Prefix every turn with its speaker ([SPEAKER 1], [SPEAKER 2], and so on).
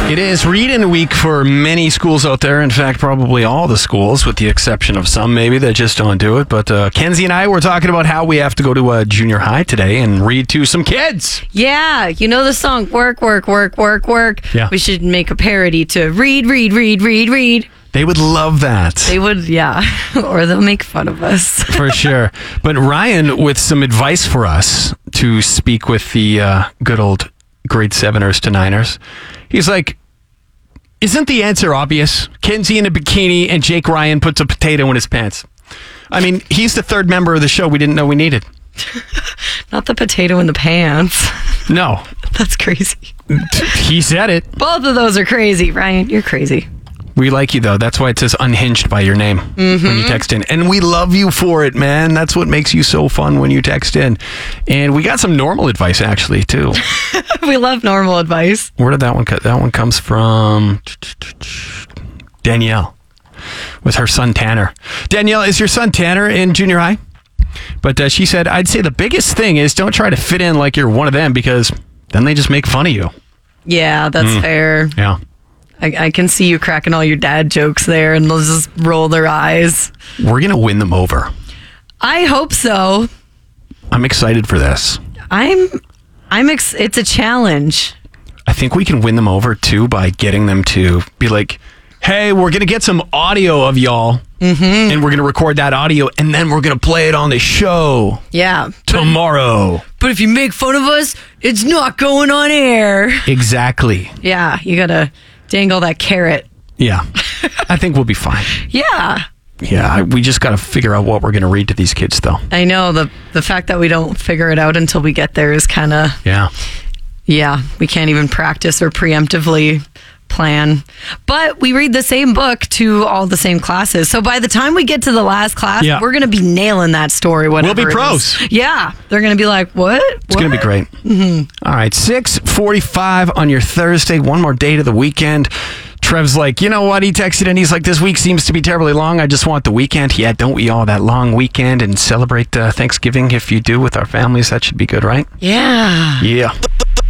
[SPEAKER 1] It is reading week for many schools out there. In fact, probably all the schools, with the exception of some maybe that just don't do it. But Kenzie and I were talking about how we have to go to a junior high today and read to some kids.
[SPEAKER 2] Yeah, you know the song, work, work, work, work, work.
[SPEAKER 1] Yeah.
[SPEAKER 2] We should make a parody to read, read, read, read, read.
[SPEAKER 1] They would love that.
[SPEAKER 2] They would, yeah. Or they'll make fun of us.
[SPEAKER 1] For sure. But Ryan, with some advice for us to speak with the good old grade 7ers to 9ers, he's like, isn't the answer obvious? Kenzie in a bikini and Jake Ryan puts a potato in his pants. I mean, he's the third member of the show we didn't know we needed.
[SPEAKER 2] Not the potato in the pants.
[SPEAKER 1] No.
[SPEAKER 2] That's crazy.
[SPEAKER 1] He said it.
[SPEAKER 2] Both of those are crazy. Ryan, you're crazy.
[SPEAKER 1] We like you, though. That's why it says unhinged by your name when you text in. And we love you for it, man. That's what makes you so fun when you text in. And we got some normal advice, actually, too.
[SPEAKER 2] We love normal advice.
[SPEAKER 1] Where did that one come? That one comes from Danielle with her son, Tanner. Danielle, is your son Tanner in junior high? But she said, I'd say the biggest thing is don't try to fit in like you're one of them, because then they just make fun of you.
[SPEAKER 2] Yeah, that's fair.
[SPEAKER 1] Yeah.
[SPEAKER 2] I can see you cracking all your dad jokes there, and they'll just roll their eyes.
[SPEAKER 1] We're going to win them over.
[SPEAKER 2] I hope so.
[SPEAKER 1] I'm excited for this.
[SPEAKER 2] It's a challenge.
[SPEAKER 1] I think we can win them over, too, by getting them to be like, hey, we're going to get some audio of y'all, and we're going to record that audio, and then we're going to play it on the show.
[SPEAKER 2] Yeah.
[SPEAKER 1] Tomorrow.
[SPEAKER 2] But if you make fun of us, it's not going on air.
[SPEAKER 1] Exactly.
[SPEAKER 2] Yeah, you got to dangle that carrot.
[SPEAKER 1] Yeah. I think we'll be fine.
[SPEAKER 2] Yeah.
[SPEAKER 1] Yeah, we just got to figure out what we're going to read to these kids, though.
[SPEAKER 2] I know. The fact that we don't figure it out until we get there is kind of... Yeah, we can't even practice or preemptively plan. But we read the same book to all the same classes. So by the time we get to the last class, we're going to be nailing that story. Whatever
[SPEAKER 1] we'll be pros.
[SPEAKER 2] Yeah. They're going to be like, what?
[SPEAKER 1] It's going to be great. All right, 6:45 on your Thursday. One more day to the weekend. Trev's like, you know what? He texted and he's like, this week seems to be terribly long. I just want the weekend. Yeah, don't we all that long weekend and celebrate Thanksgiving if you do with our families? That should be good, right?
[SPEAKER 2] Yeah.
[SPEAKER 1] Yeah.